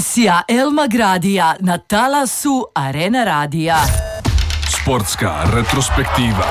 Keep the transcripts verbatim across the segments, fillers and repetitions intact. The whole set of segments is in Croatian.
Emisija El Magradija na talasu Arena Radija. Sportska retrospektiva.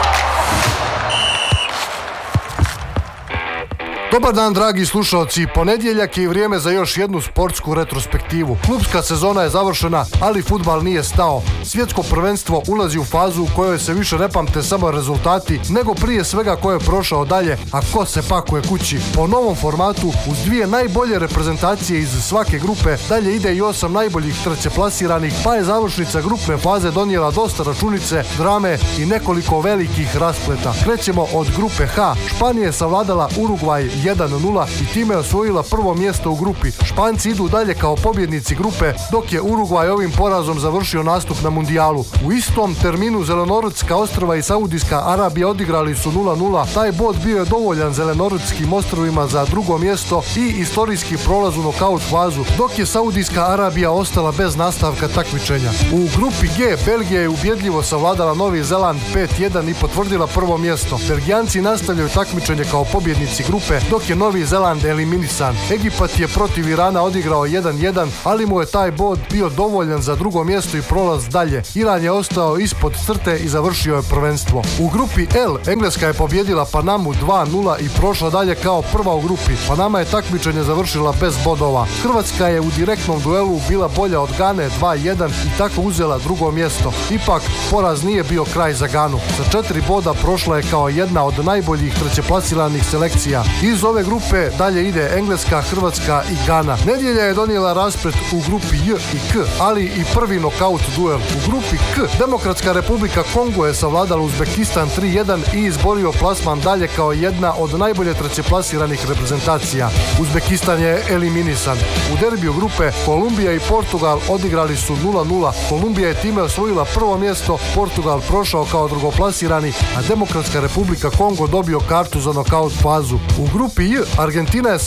Dobar dan, dragi slušalci. Ponedjeljak je i vrijeme za još jednu sportsku retrospektivu. Klubska sezona je završena, ali fudbal nije stao. Svjetsko prvenstvo ulazi u fazu u kojoj se više ne pamte samo rezultati, nego prije svega ko je prošao dalje, a ko se pakuje kući. Po novom formatu, uz dvije najbolje reprezentacije iz svake grupe, dalje ide i osam najboljih trećeplasiranih, pa je završnica grupne faze donijela dosta računice, drame i nekoliko velikih raspleta. Krećemo od grupe H. Španija je savladala Urugvaj jedan nula i time je osvojila prvo mjesto u grupi. Španci idu dalje kao pobjednici grupe, dok je Urugvaj ovim porazom završio nastup na mundijalu. U istom terminu Zelenorodska ostrva i Saudijska Arabija odigrali su nula nula. Taj bod bio je dovoljan Zelenorodskim ostrovima za drugo mjesto i istorijski prolaz u nokaut fazu, dok je Saudijska Arabija ostala bez nastavka takmičenja. U grupi G Belgija je ubjedljivo savladala Novi Zeland pet jedan i potvrdila prvo mjesto. Belgijanci nastavljaju takmičenje kao pobjednici grupe, dok je Novi Zeland eliminisan. Egipat je protiv Irana odigrao jedan jedan, ali mu je taj bod bio dovoljan za drugo mjesto i prolaz dalje. Iran je ostao ispod crte i završio je prvenstvo. U grupi L Engleska je pobjedila Panamu dva nula i prošla dalje kao prva u grupi. Panama je takmičenje završila bez bodova. Hrvatska je u direktnom duelu bila bolja od Gane dva jedan i tako uzela drugo mjesto. Ipak, poraz nije bio kraj za Ganu. Sa četiri boda prošla je kao jedna od najboljih trećeplasiranih selekcija. Iz ove grupe dalje ide Engleska, Hrvatska i Gana. Nedjelja je donijela rasplet u grupi J i K, ali i prvi nokaut duel. U grupi K Demokratska Republika Kongo je savladala Uzbekistan tri jedan i izborio plasman dalje kao jedna od najbolje trećeplasiranih reprezentacija. Uzbekistan je eliminisan. U derbiju grupe Kolumbija i Portugal odigrali su nula nula. Kolumbija je time osvojila prvo mjesto, Portugal prošao kao drugoplasirani, a Demokratska Republika Kongo dobio kartu za nokaut fazu. U grupi J Argentina je